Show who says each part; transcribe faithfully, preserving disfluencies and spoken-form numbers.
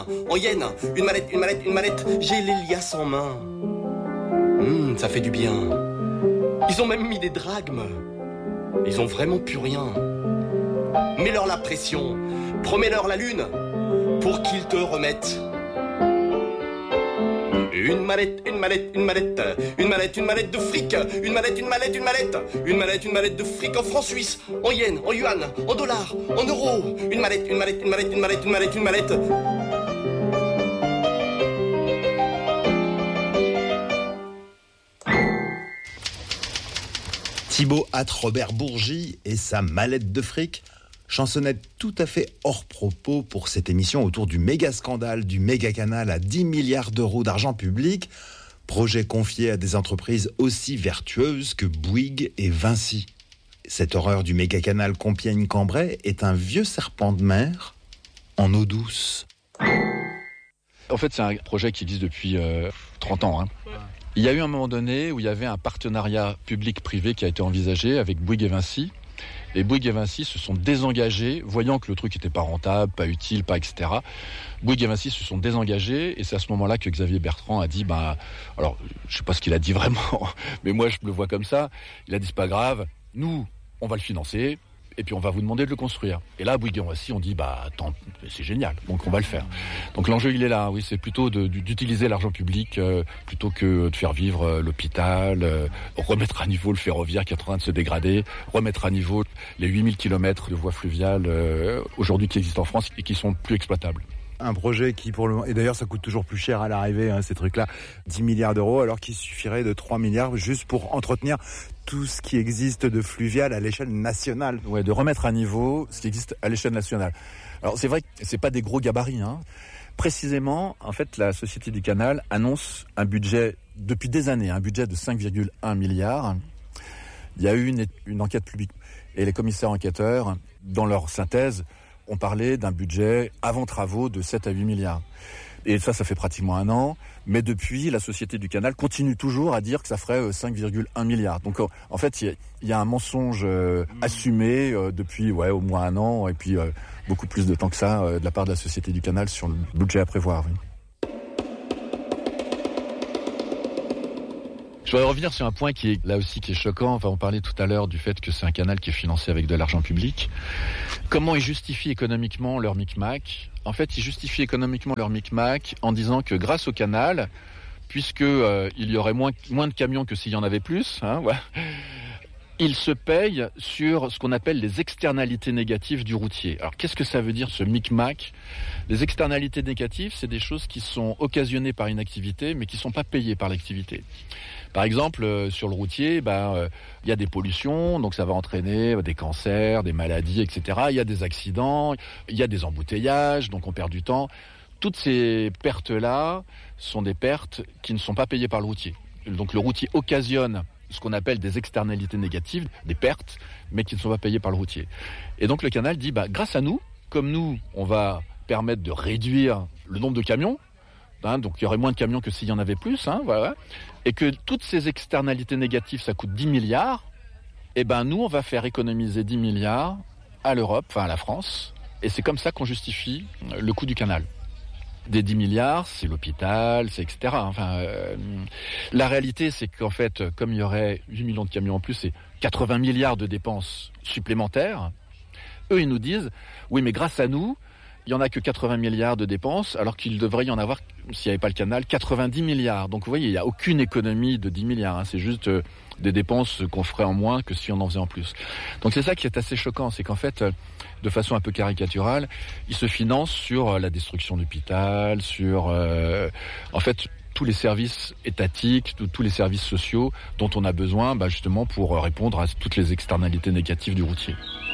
Speaker 1: En yen, une mallette, une mallette, une mallette, j'ai les liasses en main. Hum, ça fait du bien. Ils ont même mis des drachmes. Ils ont vraiment plus rien. Mets-leur la pression, promets-leur la lune, pour qu'ils te remettent. Une mallette, une mallette, une mallette, une mallette, une mallette de fric, une mallette, une mallette, une mallette, une mallette, une mallette de fric en francs suisses, en yens, en yuan, en dollars, en euros, une mallette, une mallette, une mallette, une mallette, une mallette, une mallette.
Speaker 2: Thibaut hâte Robert Bourgi et sa mallette de fric. Chansonnette tout à fait hors propos pour cette émission autour du méga scandale du méga canal à dix milliards d'euros d'argent public. Projet confié à des entreprises aussi vertueuses que Bouygues et Vinci. Cette horreur du méga canal Compiègne-Cambrai est un vieux serpent de mer en eau douce.
Speaker 3: En fait, c'est un projet qui existe depuis euh, trente ans. Hein. Il y a eu un moment donné où il y avait un partenariat public-privé qui a été envisagé avec Bouygues et Vinci. Et Bouygues et Vinci se sont désengagés, voyant que le truc n'était pas rentable, pas utile, pas et cetera. Bouygues et Vinci se sont désengagés, et c'est à ce moment-là que Xavier Bertrand a dit, bah, alors, je sais pas ce qu'il a dit vraiment, mais moi je le vois comme ça. Il a dit, c'est pas grave, nous, on va le financer, et puis on va vous demander de le construire. Et là, Bouygues et Vinci, on dit, bah, attends, c'est génial, donc on va le faire. Donc l'enjeu, il est là, oui, c'est plutôt de, d'utiliser l'argent public euh, plutôt que de faire vivre euh, l'hôpital, euh, remettre à niveau le ferroviaire qui est en train de se dégrader, remettre à niveau les huit mille kilomètres de voies fluviales euh, aujourd'hui qui existent en France et qui sont plus exploitables.
Speaker 2: Un projet qui, pour le moment, et d'ailleurs ça coûte toujours plus cher à l'arrivée, hein, ces trucs-là, dix milliards d'euros, alors qu'il suffirait de trois milliards juste pour entretenir tout ce qui existe de fluvial à l'échelle nationale.
Speaker 3: Ouais, de remettre à niveau ce qui existe à l'échelle nationale. Alors c'est vrai que c'est pas des gros gabarits, hein. Précisément, en fait, la Société du Canal annonce un budget, depuis des années, un budget de cinq virgule un milliards. Il y a eu une, une enquête publique et les commissaires enquêteurs, dans leur synthèse, ont parlé d'un budget avant travaux de sept à huit milliards. Et ça, ça fait pratiquement un an. Mais depuis, la Société du Canal continue toujours à dire que ça ferait cinq virgule un milliards. Donc, en fait, il y, y a un mensonge euh, assumé euh, depuis ouais, au moins un an, et puis euh, beaucoup plus de temps que ça euh, de la part de la Société du Canal sur le budget à prévoir. Oui. Je voudrais revenir sur un point qui est là aussi qui est choquant. Enfin, on parlait tout à l'heure du fait que c'est un canal qui est financé avec de l'argent public. Comment ils justifient économiquement leur micmac ? En fait, ils justifient économiquement leur micmac en disant que grâce au canal, puisque euh, il y aurait moins, moins de camions que s'il y en avait plus, hein, ouais, ils se payent sur ce qu'on appelle les externalités négatives du routier. Alors, qu'est-ce que ça veut dire, ce micmac ? Les externalités négatives, c'est des choses qui sont occasionnées par une activité, mais qui ne sont pas payées par l'activité. Par exemple, euh, sur le routier, ben, euh, y a des pollutions, donc ça va entraîner des cancers, des maladies, et cetera. Il y a des accidents, il y a des embouteillages, donc on perd du temps. Toutes ces pertes-là sont des pertes qui ne sont pas payées par le routier. Donc le routier occasionne ce qu'on appelle des externalités négatives, des pertes, mais qui ne sont pas payées par le routier. Et donc le canal dit, bah, grâce à nous, comme nous, on va permettre de réduire le nombre de camions, hein, donc il y aurait moins de camions que s'il y en avait plus, hein, voilà, et que toutes ces externalités négatives, ça coûte dix milliards, et ben nous, on va faire économiser dix milliards à l'Europe, enfin à la France, et c'est comme ça qu'on justifie le coût du canal. Des dix milliards, c'est l'hôpital, c'est et cetera. Enfin, euh, la réalité, c'est qu'en fait, comme il y aurait huit millions de camions en plus, c'est quatre-vingts milliards de dépenses supplémentaires. Eux, ils nous disent, oui, mais grâce à nous, il n'y en a que quatre-vingts milliards de dépenses, alors qu'il devrait y en avoir, s'il n'y avait pas le canal, quatre-vingt-dix milliards. Donc vous voyez, il n'y a aucune économie de dix milliards. Hein. C'est juste euh, des dépenses qu'on ferait en moins que si on en faisait en plus. Donc c'est ça qui est assez choquant, c'est qu'en fait, euh, de façon un peu caricaturale, ils se financent sur euh, la destruction d'hôpital, sur euh, en fait tous les services étatiques, tous, tous les services sociaux dont on a besoin bah, justement pour répondre à toutes les externalités négatives du routier.